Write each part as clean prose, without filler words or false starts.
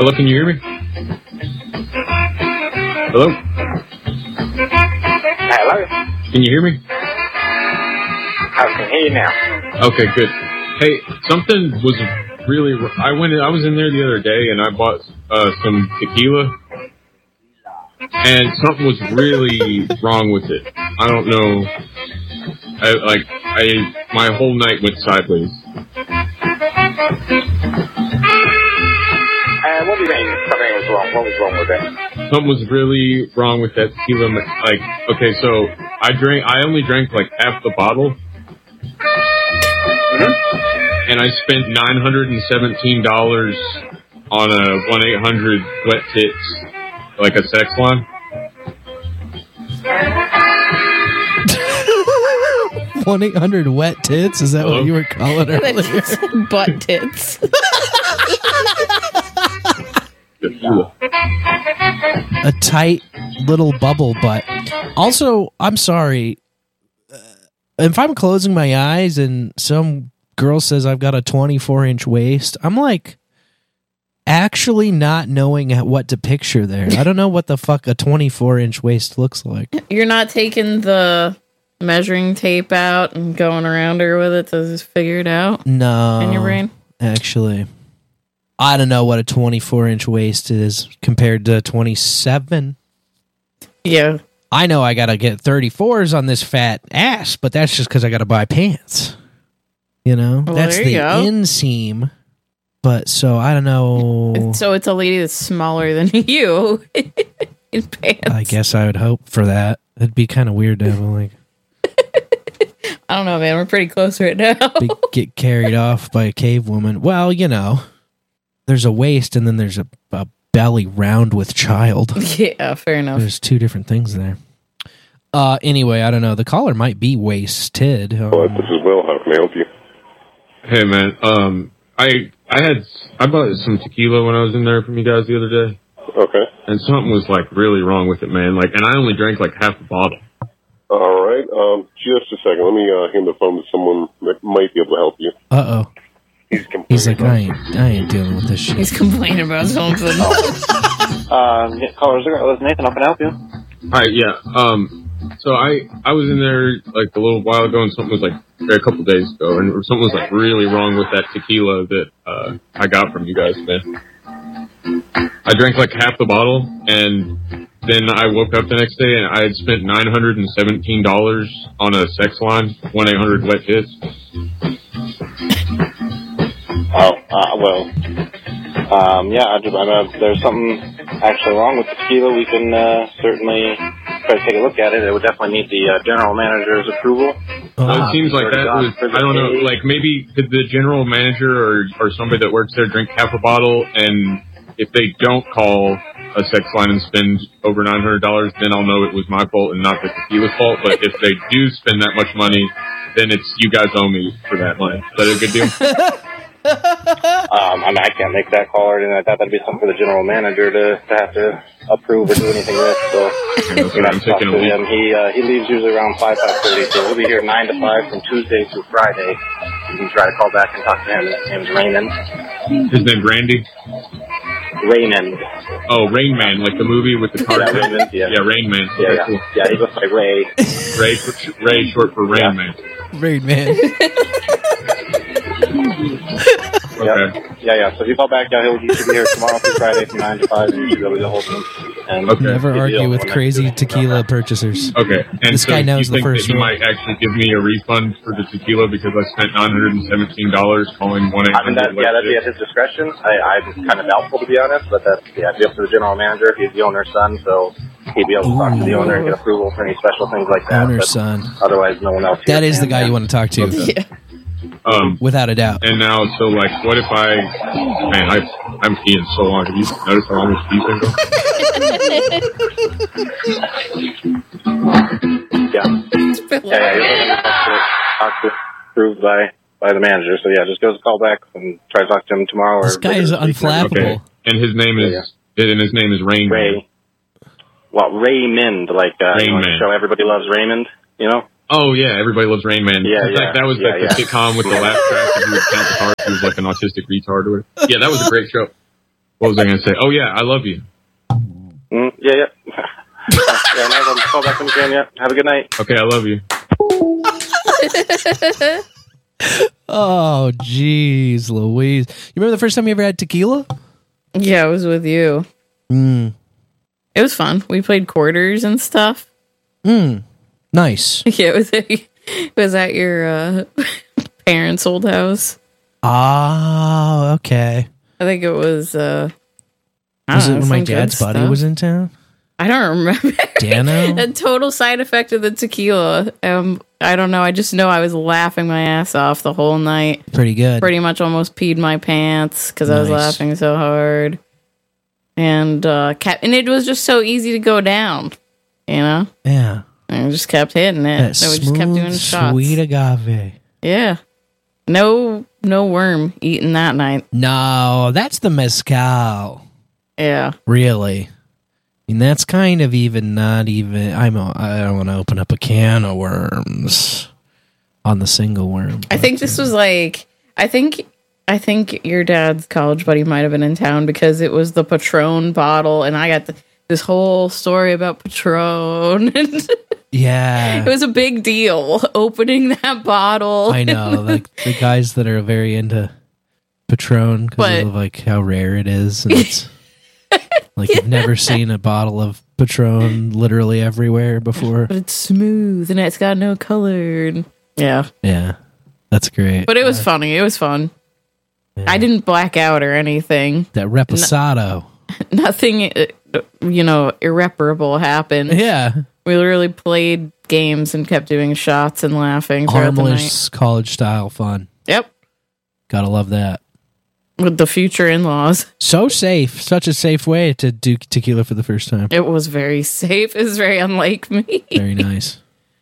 Hello, can you hear me? Hello? Hello? Can you hear me? I can hear you now. Okay, good. Hey, something was really... I was in there the other day, and I bought some tequila, and something was really wrong with it. I don't know. My whole night went sideways. What do you mean? Something was wrong. What was wrong with it? Something was really wrong with that tequila. Okay, so I only drank like half the bottle, and I spent $917 on a 1-800-WET-TITS, like a sex line. 1-800-WET-TITS? Is that what you were calling earlier? Butt tits. A tight little bubble butt. Also, I'm sorry. If I'm closing my eyes and some girl says I've got a 24-inch waist, I'm like actually not knowing what to picture there. I don't know what the fuck a 24-inch waist looks like. You're not taking the measuring tape out and going around her with it to just figure it out? No. In your brain? Actually. I don't know what a 24-inch waist is compared to 27. Yeah. I know I got to get 34s on this fat ass, but that's just because I got to buy pants. You know? Well, that's there you the go. inseam. But, so, I don't know. So it's a lady that's smaller than you in pants. I guess I would hope for that. It'd be kind of weird to have like I don't know, man. We're pretty close right now. get carried off by a cave woman. Well, you know, there's a waist and then there's a belly round with child. Yeah, fair enough. There's two different things there. Anyway, I don't know. The caller might be wasted. This is Will. How can I help you? Hey, man. I bought some tequila when I was in there from you guys the other day. Okay. And something was like really wrong with it, man. And I only drank like half the bottle. All right. Just a second. Let me hand the phone to someone that might be able to help you. Uh-oh. He's like, I ain't dealing with this shit. He's complaining about something. Callers, this is Nathan. How can I help you? Hi, yeah. So I was in there like a little while ago, and something was like a couple days ago, and something was like really wrong with that tequila that I got from you guys, man. I drank like half the bottle, and then I woke up the next day, and I had spent $917 on a sex line, 1-800-WET-TITS. There's something actually wrong with the tequila. We can certainly try to take a look at it. It would definitely need the general manager's approval. Well, it seems like that was, I don't know, like maybe did the general manager or somebody that works there drink half a bottle, and if they don't call a sex line and spend over $900, then I'll know it was my fault and not the tequila's fault. But if they do spend that much money, then it's you guys owe me for that line. Is that a good deal? I can't make that call or anything like that. That'd be something for the general manager to have to approve or do anything with. So you're not talking to him. He leaves usually around 5:30. So we'll be here 9 to 5 from Tuesday through Friday. You can try to call back and talk to him. His name's Raymond. His name's Randy? Raymond. Oh, Rain Man, like the movie with the car. Yeah, Raymond, yeah. Yeah, Rain Man. Yeah, Okay, yeah. cool. Yeah, he goes by Ray. Ray, short for Rain Man. Rain Man. Okay. Yeah. So if you call back, he should be here tomorrow through Friday from 9 to 5, and you should be able to get a hold of him. And Never argue with crazy tequila purchasers. Okay. And this so guy knows you think the first that he rule. might actually give me a refund for the tequila because I spent $917 calling 1-800. I mean, that'd be at his discretion. I'm kind of doubtful, to be honest, but that'd be up to the general manager. He's the owner's son, so he'd be able to talk to the owner and get approval for any special things like that. Owner's but son. Otherwise, no one else. That is the guy you want to talk to. Yeah. Without a doubt. And now, so like, what if I'm peeing so long. Have you noticed how long this pee's been going? Yeah. Approved by the manager. So yeah, just give us a call back and try to talk to him tomorrow. This guy is unflappable. Okay. And his name is Rain. Ray. Well, Raymond, like Raymond. The show Everybody Loves Raymond, you know? Oh yeah, Everybody Loves Rain Man. Yeah, like, that was the sitcom with the laugh track and he would count the cards. He was like an autistic retard or whatever. Yeah, that was a great show. What was I going to say? Oh, yeah, I love you. Yeah. Yeah, nice. I'll call back when you can. Yeah. Have a good night. Okay, I love you. Oh, jeez, Louise. You remember the first time you ever had tequila? Yeah, it was with you. It was fun. We played quarters and stuff. Nice. Yeah, it was at your parents' old house. Oh, okay. I think it was. Was it when my dad's buddy was in town? I don't remember. Dano? A total side effect of the tequila. I don't know. I just know I was laughing my ass off the whole night. Pretty good. Pretty much almost peed my pants because I was laughing so hard. And it was just so easy to go down, you know? Yeah. And we just kept hitting it. So we just kept doing shots. Sweet agave. Yeah. No worm eaten that night. No, that's the mezcal. Yeah. Really? I mean, that's kind of even not even. I don't want to open up a can of worms on the single worm. I think this was like. I think your dad's college buddy might have been in town because it was the Patron bottle, and I got this whole story about Patron. Yeah, it was a big deal opening that bottle. I know, like the guys that are very into Patron because of like how rare it is, and it's. Like you've never seen a bottle of Patron literally everywhere before. But it's smooth and it's got no color. Yeah. Yeah. That's great. But it was funny. It was fun. Yeah. I didn't black out or anything. That reposado. Nothing, irreparable happened. Yeah. We literally played games and kept doing shots and laughing throughout the night. Harmless college style fun. Yep. Gotta love that. With the future in-laws. So safe. Such a safe way to do tequila for the first time. It was very safe. It was very unlike me. Very nice.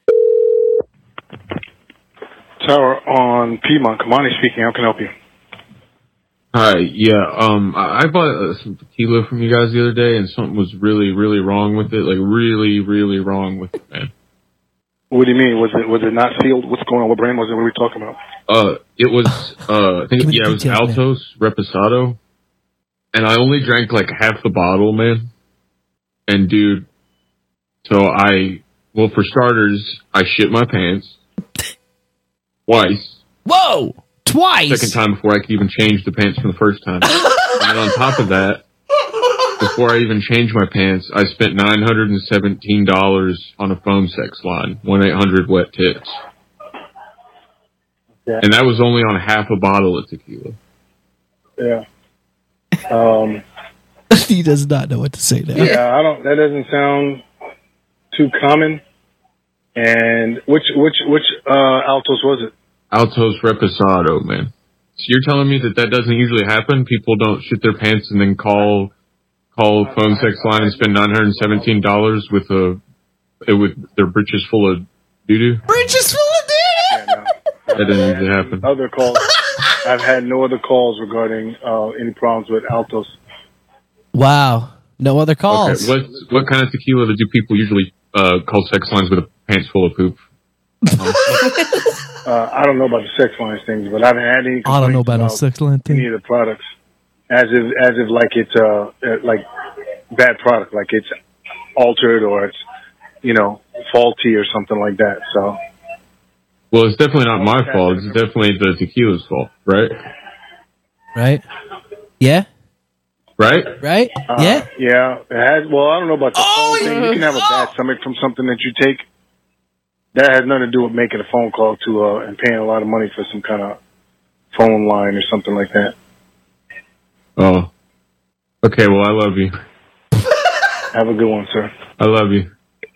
Tower on Piedmont. Kamani speaking. How can I help you? Hi. Yeah. I bought some tequila from you guys the other day, and something was really, really wrong with it. Like really, really wrong with it, man. What do you mean? Was it not sealed? What's going on? What brand was it? What are we talking about? It was, I think, it was Altos Reposado. And I only drank like half the bottle, man. And dude, for starters, I shit my pants. Twice. Whoa! Twice! Second time before I could even change the pants from the first time. And then on top of that, before I even changed my pants, I spent $917 on a phone sex line, 1-800-WET-TITS. Yeah. And that was only on half a bottle of tequila. Yeah. He does not know what to say now. Yeah, that doesn't sound too common. And which Altos was it? Altos Reposado, man. So you're telling me that doesn't usually happen? People don't shit their pants and then call phone sex line and spend $917 with their britches full of doo-doo? Britches full of doo-doo! Yeah, no. That doesn't usually happen. Other calls. I've had no other calls regarding any problems with Altos. Wow. No other calls. Okay. What kind of tequila do people usually call sex lines with a pants full of poop? I don't know about the sex lines things, but I've had any. I don't know about a sex line thing. Any of the products, as if like it's like bad product, like it's altered or it's faulty or something like that. So. Well, it's definitely not my fault. It's definitely the tequila's fault, right? Right? Yeah? Right? Right? Yeah? Yeah. It has, well, I don't know about the phone thing. You can have a bad stomach from something that you take. That has nothing to do with making a phone call to and paying a lot of money for some kind of phone line or something like that. Oh. Okay, well, I love you. Have a good one, sir. I love you.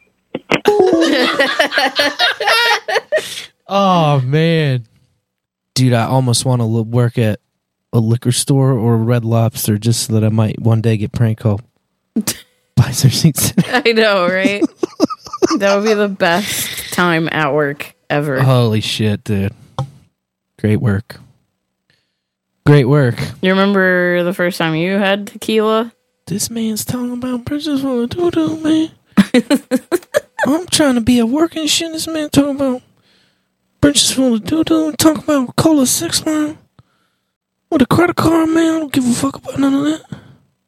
Oh, man. Dude, I almost want to work at a liquor store or Red Lobster just so that I might one day get prank called. Buy some seats. I know, right? That would be the best time at work ever. Holy shit, dude. Great work. Great work. You remember the first time you had tequila? This man's talking about Princess full of doo-doo, man. I'm trying to be at work and shit. This man talking about Princess full of doo-doo and talking about cola 6 line with a credit card, man. I don't give a fuck about none of that.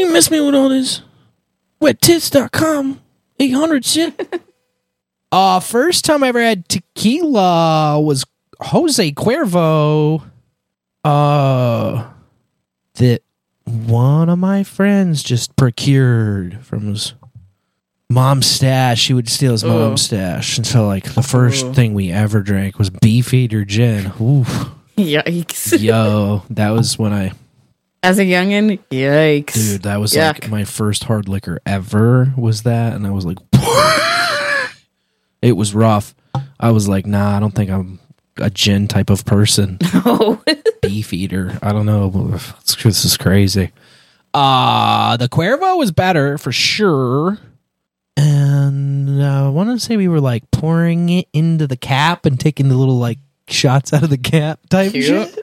You miss me with all this wettits.com 800 shit. First time I ever had tequila was Jose Cuervo. That one of my friends just procured from his mom's stash. He would steal his mom's stash. And so, like, the first thing we ever drank was Beefeater gin. Oof. Yikes. Yo, that was when I... As a youngin', yikes. Dude, that was Yuck. like my first hard liquor ever was that. And I was like... It was rough. I was like, nah, I don't think I'm a gin type of person. No. Beefeater. I don't know. This is crazy. The Cuervo was better for sure. And I want to say we were like pouring it into the cap and taking the little like shots out of the cap type Cute. shit.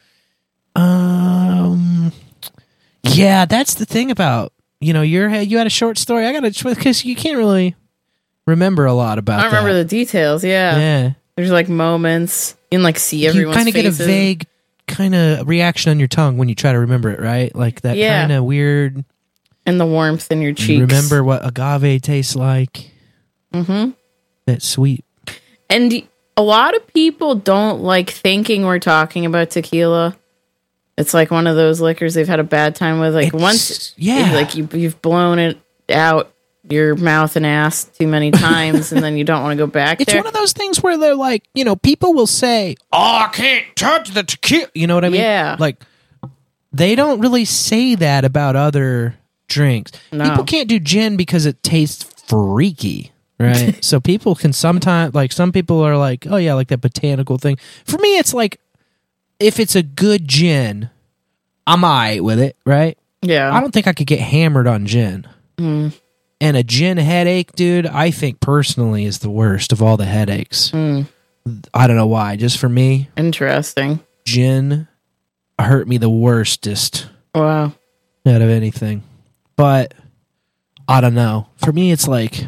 Yeah, that's the thing about, you had a short story. I got to, because you can't really remember a lot about I don't remember the details. Yeah. Yeah. There's like moments. You can like see everyone's You kind of get a faces. vague kind of reaction on your tongue when you try to remember it, right? Like that kind of weird. And the warmth in your cheeks. You remember what agave tastes like. Mm-hmm. That sweet. And a lot of people don't like thinking we're talking about tequila. It's like one of those liquors they've had a bad time with. Like once, like you've blown it out your mouth and ass too many times, and then you don't want to go back It's there. one of those things where they're like, people will say, "Oh, I can't touch the tequila." You know what I mean? Yeah. Like they don't really say that about other drinks. No. People can't do gin because it tastes freaky. Right. So people can sometimes, like, some people are like, oh yeah, like that botanical thing. For me, it's like, if it's a good gin, I'm all right with it, right? Yeah. I don't think I could get hammered on gin. And a gin headache, dude, I think personally is the worst of all the headaches. I don't know why. Just for me, Interesting. gin hurt me the worstest Wow. out of anything. But I don't know. For me, it's like,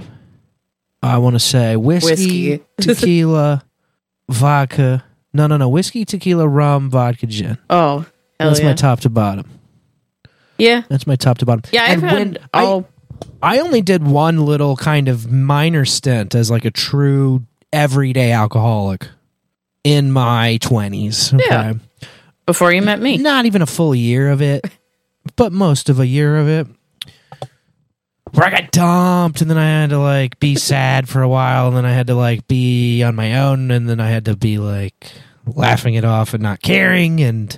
I want to say whiskey. Tequila, vodka. No. Whiskey, tequila, rum, vodka, gin. Oh, hell That's yeah. my top to bottom. Yeah. That's my top to bottom. Yeah, I've And had I only did one little kind of minor stint as like a true everyday alcoholic in my 20s. Okay? Yeah. Before you met me. Not even a full year of it, but most of a year of it. Where I got dumped, and then I had to like be sad for a while, and then I had to like be on my own, and then I had to be like laughing it off and not caring, and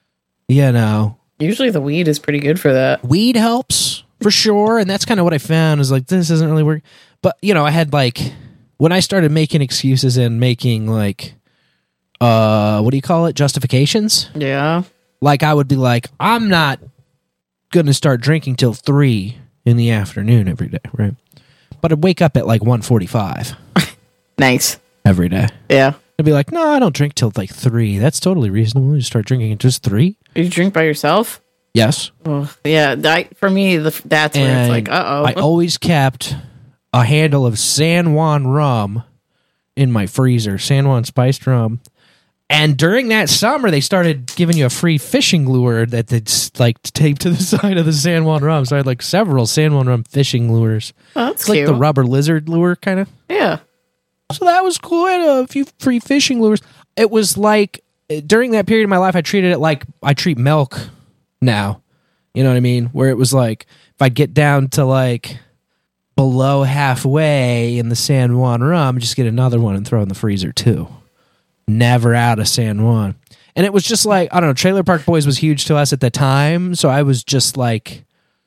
Usually the weed is pretty good for that. weed helps for sure, and that's kind of what I found is like this isn't really working. But I had like when I started making excuses and making like what do you call it, justifications? Yeah. Like I would be like, I'm not gonna start drinking till 3 in the afternoon every day, right? But I'd wake up at like 1:45 Nice. every day. Yeah. I'd be like, no, I don't drink till like 3. That's totally reasonable. You start drinking at just 3. You drink by yourself? Yes. Well, yeah. For me, that's where And it's like, uh-oh. I always kept a handle of San Juan rum in my freezer, San Juan spiced rum. And during that summer, they started giving you a free fishing lure that they'd like tape to the side of the San Juan rum. So I had like several San Juan rum fishing lures. Oh, that's It's like cute. the rubber lizard lure kind of. Yeah. So that was cool. I had a few free fishing lures. It was like during that period of my life, I treated it like I treat milk now. You know what I mean? Where it was like if I get down to like below halfway in the San Juan rum, just get another one and throw in the freezer too. Never out of San Juan. And it was just like, I don't know, Trailer Park Boys was huge to us at the time. So I was just like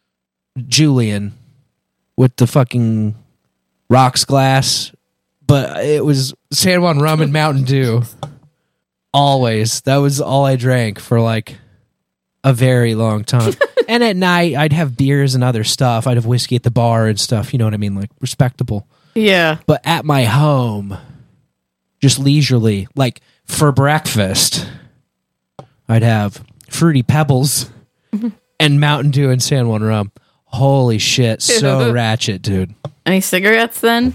Julian with the fucking rocks glass. But it was San Juan rum and Mountain Dew. Always. That was all I drank for like a very long time. And at night, I'd have beers and other stuff. I'd have whiskey at the bar and stuff. You know what I mean? Like respectable. Yeah. But at my home, just leisurely, like for breakfast, I'd have Fruity Pebbles and Mountain Dew and San Juan rum. Holy shit. So ratchet, dude. Any cigarettes then?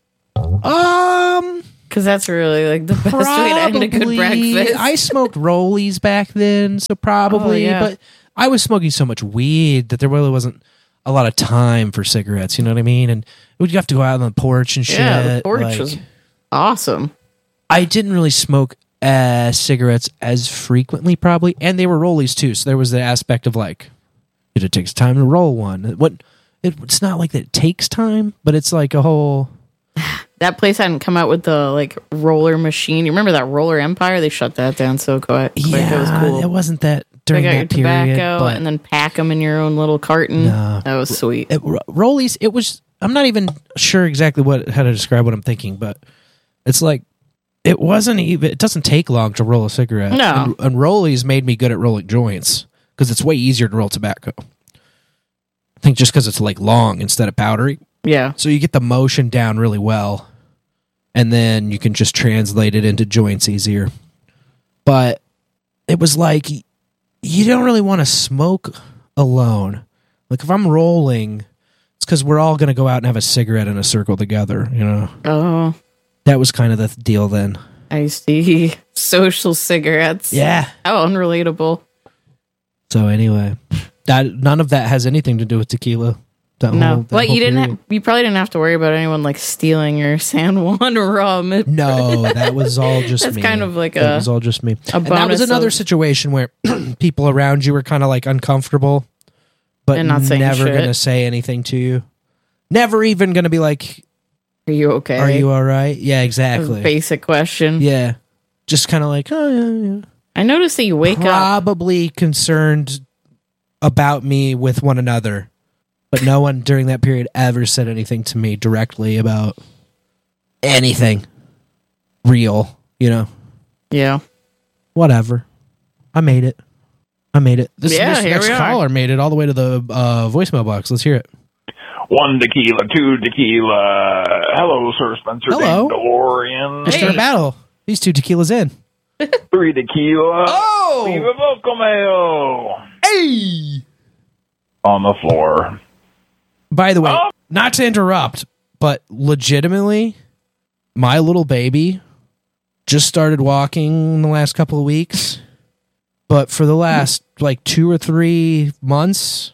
Because that's really like the best way to end a good breakfast. I smoked rollies back then, so probably. Oh, yeah. But I was smoking so much weed that there really wasn't a lot of time for cigarettes, you know what I mean? And we'd have to go out on the porch and shit. Yeah, the porch was awesome. I didn't really smoke cigarettes as frequently, probably, and they were rollies too. So there was the aspect of like, it takes time to roll one. It's not like that it takes time, but it's like a whole. That place hadn't come out with the like roller machine. You remember that Roller Empire? They shut that down so quick. Yeah, it was cool. It wasn't that during got that your period, tobacco but and then pack them in your own little carton. No. That was sweet. Rollies. It was. I'm not even sure exactly how to describe what I'm thinking, but it's like it wasn't even. It doesn't take long to roll a cigarette. No, and rollies made me good at rolling joints because it's way easier to roll tobacco. I think just because it's like long instead of powdery. Yeah. So you get the motion down really well, and then you can just translate it into joints easier. But it was like, you don't really want to smoke alone. Like if I'm rolling, it's because we're all going to go out and have a cigarette in a circle together, you know? Oh. That was kind of the deal then. I see. Social cigarettes. Yeah. How unrelatable. So anyway, none of that has anything to do with tequila. No, but you probably didn't have to worry about anyone like stealing your San Juan rum. No, that was all just That's me. kind of like that was all just me. And that was another situation where people around you were kind of like uncomfortable, but and not never going to say anything to you. Never even going to be like, "Are you okay? Are you all right?" Yeah, exactly. Basic question. Yeah, just kind of like, "Oh yeah." I noticed that you wake up probably concerned about me with one another. But no one during that period ever said anything to me directly about anything real, you know? Yeah. Whatever. I made it. This next we caller made it all the way to the voicemail box. Let's hear it. 1 tequila, 2 tequila. Hello, Sir Spencer. Hello. DeLorean. Mr. Battle. These 2 tequilas in. 3 tequila. Oh! Viva Vocameo. Hey! On the floor. By the way, not to interrupt, but legitimately, my little baby just started walking in the last couple of weeks. But for the last, 2 or 3 months,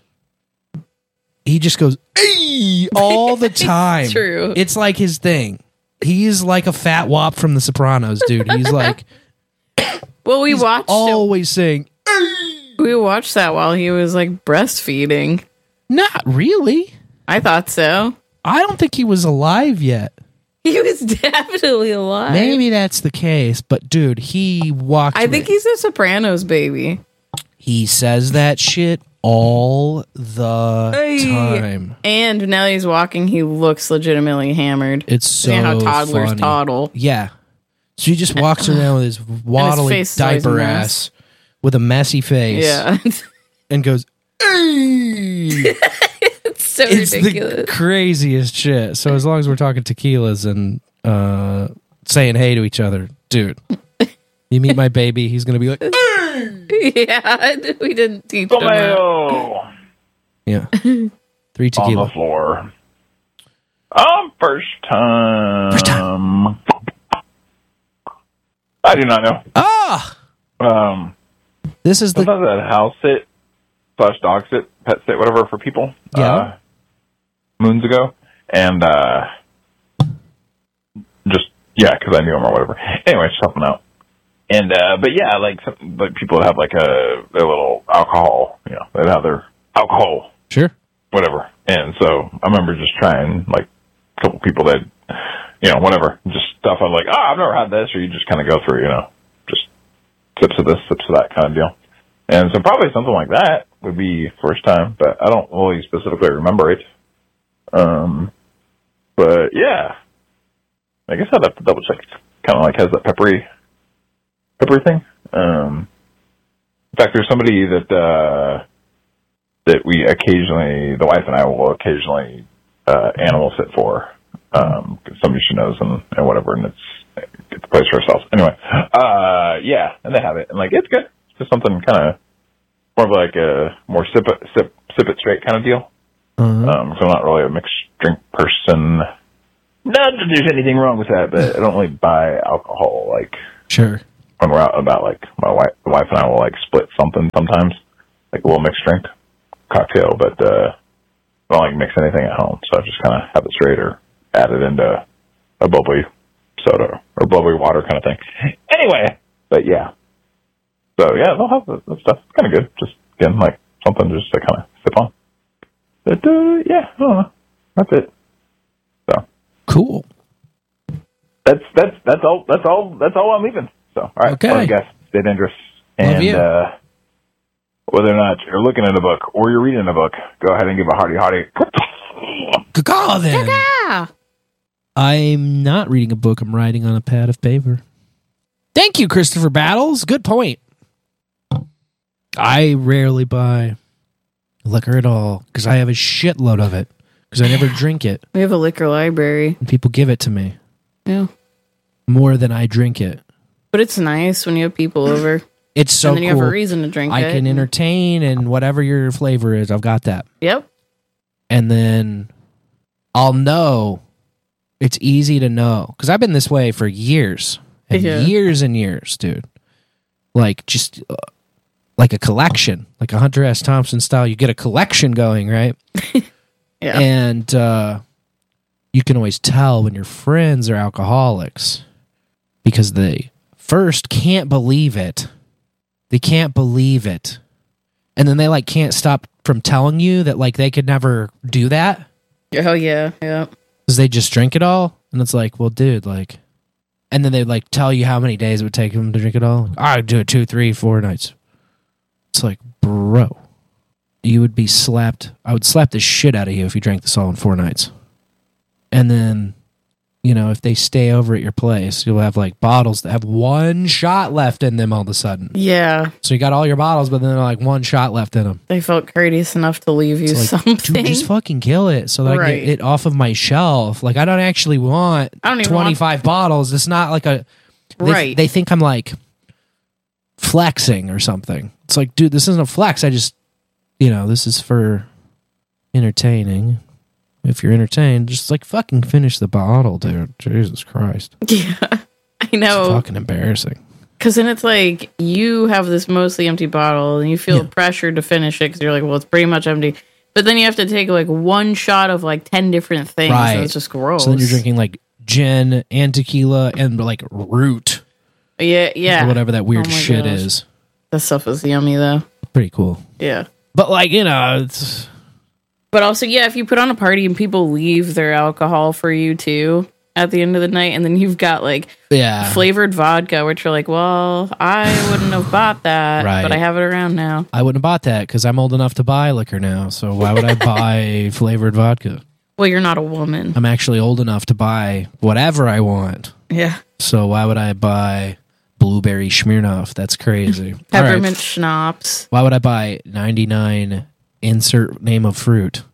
he just goes, "Hey!" all the time. It's true. It's like his thing. He's like a fat wop from The Sopranos, dude. He's like... Well, we watched always saying, "Hey!" We watched that while he was, breastfeeding. Not really. I thought so. I don't think he was alive yet. He was definitely alive. Maybe that's the case, but dude, he walked. I think he's a Sopranos baby. He says that shit all the time. And now that he's walking, he looks legitimately hammered. It's so how toddlers funny. toddle. Yeah. So he just walks around with his waddly diaper ass with a messy face. Yeah. And goes, "Hey!" It's so it's ridiculous. The craziest shit. So as long as we're talking tequilas and saying hey to each other, dude, you meet my baby, he's going to be like, "Hey!" Yeah, we didn't teach him that. Yeah. 3 tequila. On the floor. First time. I do not know. This is the that house sit / dog sit, pet sit, whatever for people. Yeah. Moons ago, and because I knew him or whatever. Anyway, just helping out. And but yeah, like people that have their little alcohol, they'd have their alcohol, sure, whatever. And so I remember just trying a couple people that, whatever, just stuff. I'm like, I've never had this, or you just kind of go through, just sips of this, sips of that kind of deal. And so probably something like that would be first time, but I don't really specifically remember it. But yeah, I guess I'd have to double check. Kind of has that peppery thing. In fact, there's somebody that we occasionally, the wife and I will occasionally animal sit for. Somebody she knows and whatever, and it's the place for ourselves. Anyway, yeah, and they have it, and it's good. It's just something kind of more of a more sip it straight kind of deal. So I'm not really a mixed drink person. Not that there's anything wrong with that, but I don't really buy alcohol sure. when we're out and about. The wife and I will split something sometimes. like a little mixed drink cocktail, but I don't like mix anything at home, so I just kind of have it straight or add it into a bubbly soda or bubbly water kind of thing. Anyway, but yeah. So yeah, they'll have that stuff. It's kind of good. Just again, like something just to kind of sip on. But yeah, I don't know. That's it. So cool. That's all I'm leaving. So all right, okay. Well, I guess stay dangerous. And whether or not you're looking at a book or you're reading a book, go ahead and give a hearty. Caw then. Caw. I'm not reading a book. I'm writing on a pad of paper. Thank you, Christopher Battles. Good point. I rarely buy liquor at all because I have a shitload of it because I never drink it. We have a liquor library. And people give it to me. Yeah. More than I drink it. But it's nice when you have people over. It's so cool. And then you have a reason to drink it. I can entertain and whatever your flavor is, I've got that. Yep. And then I'll know. It's easy to know because I've been this way for years and years, dude. Like just like a collection, like a Hunter S. Thompson style. You get a collection going, right? Yeah. And you can always tell when your friends are alcoholics because they first can't believe it. They can't believe it. And then they like can't stop from telling you that like they could never do that. Oh yeah, yeah. Because they just drink it all. And it's like, well, dude, like... And then they like tell you how many days it would take them to drink it all. I'd do it 2, 3, 4 nights. It's like, bro, you would be slapped. I would slap the shit out of you if you drank this all in 4 nights. And then, you know, if they stay over at your place, you'll have like bottles that have 1 shot left in them all of a sudden. Yeah. So you got all your bottles, but then they're like 1 shot left in them. They felt courteous enough to leave you like, something. Dude, just fucking kill it so that I get it off of my shelf. Like, I don't actually want 25 bottles. It's not like a... They think I'm like flexing or something. It's like, dude, this isn't a flex. I just, you know, this is for entertaining. If you're entertained, just like fucking finish the bottle, dude. Jesus Christ. Yeah, I know. It's fucking embarrassing. Because then it's like you have this mostly empty bottle and you feel pressured to finish it because you're like, well, it's pretty much empty. But then you have to take like 1 shot of like 10 different things. Right. And it's just gross. So then you're drinking like gin and tequila and like root. Yeah. Or whatever that weird shit is. That stuff is yummy though. Pretty cool. Yeah. But like, you know, it's... But also, yeah, if you put on a party and people leave their alcohol for you too at the end of the night, and then you've got like flavored vodka, which you're like, well, I wouldn't have bought that, but I have it around now. I wouldn't have bought that because I'm old enough to buy liquor now, so why would I buy flavored vodka? Well, you're not a woman. I'm actually old enough to buy whatever I want. Yeah. So why would I buy blueberry Smirnoff? That's crazy. Peppermint schnapps. Why would I buy 99... insert name of fruit?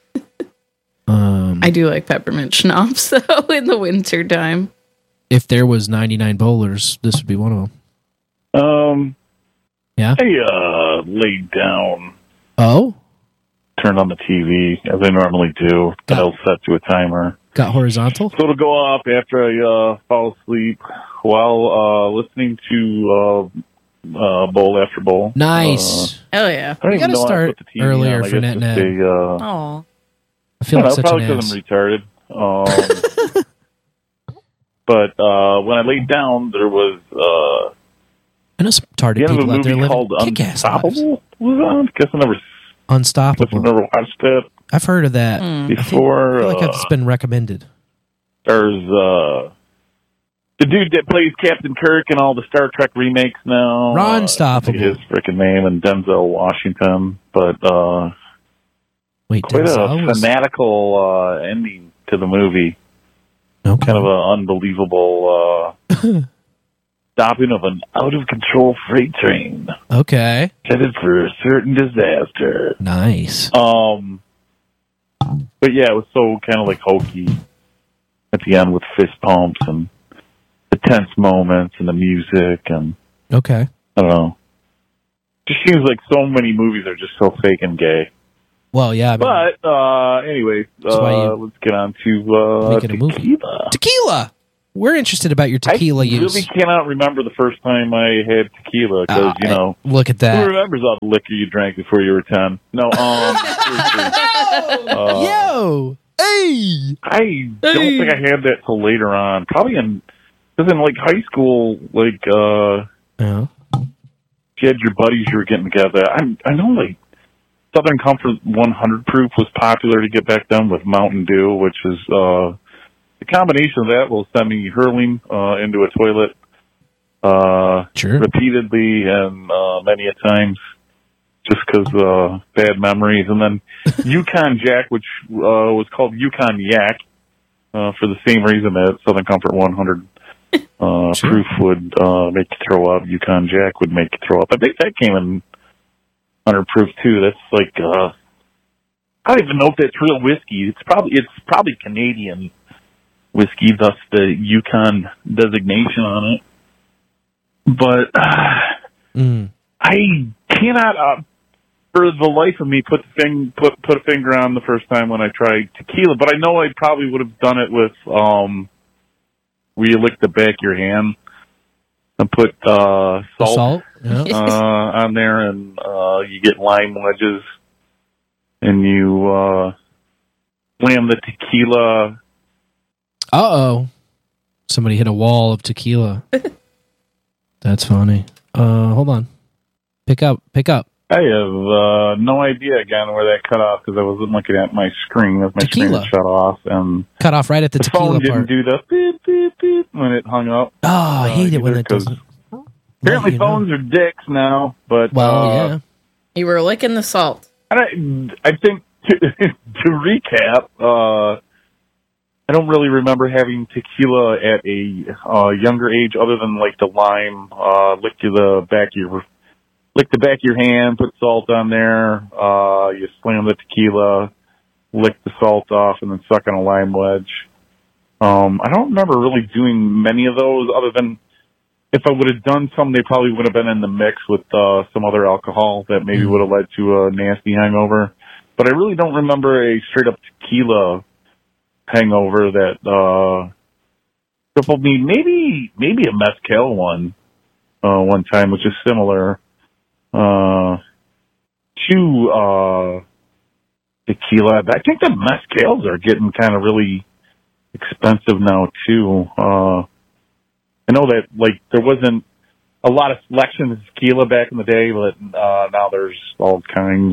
I do like peppermint schnapps though in the winter time. If there was 99 bowlers, this would be one of them. Yeah. I laid down. Oh. Turned on the TV as I normally do. It'll set to a timer. Got horizontal. So it'll go off after I fall asleep while listening to bowl after bowl. Nice. Hell yeah. I don't even know start I put the TV earlier on. for NetNet. Oh. I feel like such probably an because ass. I'm retarded. But when I laid down, there was I know some retarded the end of people a out there movie living called kick-ass lives. Unstoppable. Was on? Guess I never watched it. I've heard of that before. I feel like it's been recommended. There's the dude that plays Captain Kirk in all the Star Trek remakes now. Ron Stoppable. His freaking name, and Denzel Washington. But wait, quite a fanatical ending to the movie. Okay. Kind of an unbelievable stopping of an out-of-control freight train. Okay. Headed for a certain disaster. Nice. But yeah, it was so kind of like hokey at the end with fist pumps and the tense moments and the music and okay. I don't know. Just seems like so many movies are just so fake and gay. Well, yeah. I mean, but anyway, let's get on to making a movie. Tequila. we're interested about your tequila use. I really cannot remember the first time I had tequila because, look at that. Who remembers all the liquor you drank before you were 10? No, Yo! Hey! I don't think I had that till later on. Probably because in like high school, like, if you had your buddies you were getting together, I know like Southern Comfort 100 proof was popular to get back then with Mountain Dew, which is, the combination of that will send me hurling into a toilet repeatedly and many a times just because bad memories. And then Yukon Jack, which was called Yukon Yak for the same reason that Southern Comfort 100 proof would make you throw up. Yukon Jack would make you throw up. I think that came in 100 proof too. That's like I don't even know if that's real whiskey. It's probably Canadian whiskey, thus the Yukon designation on it. But I cannot, for the life of me, put a finger on the first time when I tried tequila. But I know I probably would have done it with where you lick the back of your hand and put salt on there, and you get lime wedges, and you slam the tequila. Somebody hit a wall of tequila. That's funny. Hold on. Pick up. I have no idea again where that cut off because I wasn't looking at my screen as my screen was shut off. And cut off right at the tequila phone didn't do the beep, beep, beep when it hung up. Oh, I hate it when it doesn't. Apparently phones are dicks now, but... yeah. You were licking the salt. And I think, to recap... I don't really remember having tequila at a younger age, other than like the lime. Lick the back of your hand, put salt on there. You slam the tequila, lick the salt off, and then suck on a lime wedge. I don't remember really doing many of those, other than if I would have done some, they probably would have been in the mix with some other alcohol that maybe would have led to a nasty hangover. But I really don't remember a straight up tequila hangover that crippled me. Maybe a mezcal one time, which is similar to tequila. I think the mezcals are getting kind of really expensive now too. I know that like there wasn't a lot of selection of tequila back in the day, but now there's all kinds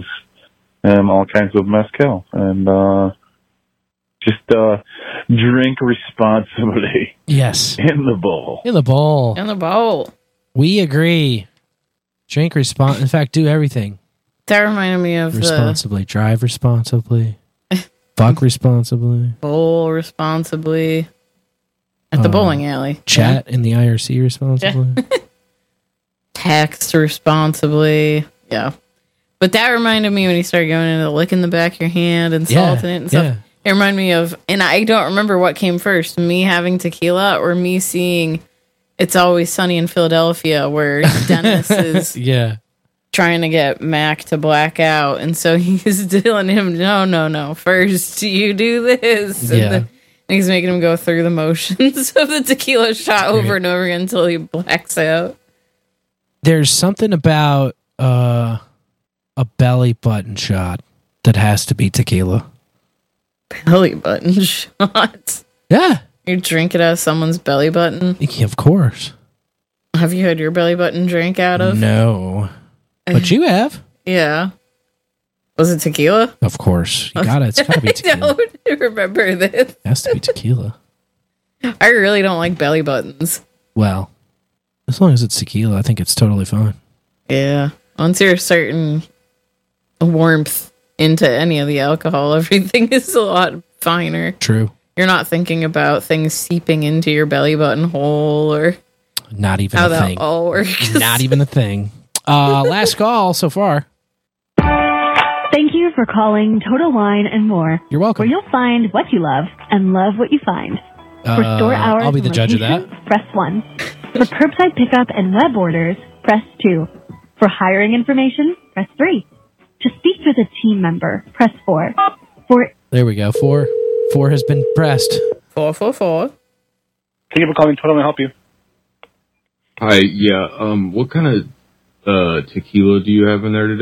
of mezcal, and just drink responsibly. Yes. In the bowl. In the bowl. We agree. Drink responsibly. In fact, do everything. That reminded me of responsibly. Drive responsibly. Fuck responsibly. Bowl responsibly. At the bowling alley. Chat in the IRC responsibly. Text responsibly. Yeah. But that reminded me when you started going into licking the back of your hand and salting it and stuff. Yeah. It reminded me of, and I don't remember what came first, me having tequila or me seeing It's Always Sunny in Philadelphia, where Dennis is trying to get Mac to black out. And so he's telling him, no, first you do this. And he's making him go through the motions of the tequila shot over and over again until he blacks out. There's something about a belly button shot that has to be tequila. Belly button shot? Yeah. You drink it out of someone's belly button? Of course. Have you had your belly button drank out of? No. But you have. Yeah. Was it tequila? Of course. You got it. It's got to be tequila. I don't remember this. It has to be tequila. I really don't like belly buttons. Well, as long as it's tequila, I think it's totally fine. Yeah. Once you're a certain warmth into any of the alcohol, everything is a lot finer. True. You're not thinking about things seeping into your belly button hole or not even how a thing. That all works. Not even a thing. Last call so far. Thank you for calling Total Wine and More. You're welcome. Where you'll find what you love and love what you find. For store hours, I'll be the judge of that. Press 1. For curbside pickup and web orders, press 2. For hiring information, press 3. To speak with a team member, press 4. There we go. 4 has been pressed. 4. Thank you for calling. Totally help you. Hi, yeah. What kind of tequila do you have in there today?